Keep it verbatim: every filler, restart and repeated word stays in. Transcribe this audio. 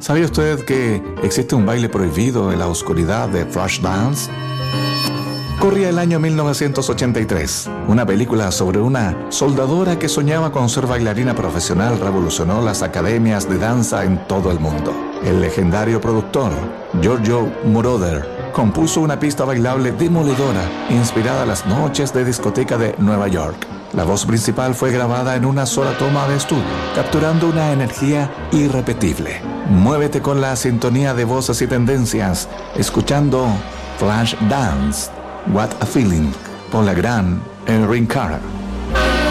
¿Sabía usted que existe un baile prohibido en la oscuridad de Flashdance? Corría el año mil novecientos ochenta y tres. Una película sobre una soldadora que soñaba con ser bailarina profesional revolucionó las academias de danza en todo el mundo. El legendario productor, Giorgio Moroder, compuso una pista bailable demoledora inspirada a las noches de discoteca de Nueva York. La voz principal fue grabada en una sola toma de estudio, capturando una energía irrepetible. Muévete con la sintonía de voces y tendencias, escuchando Flashdance, What a Feeling, por la gran Erin Carter.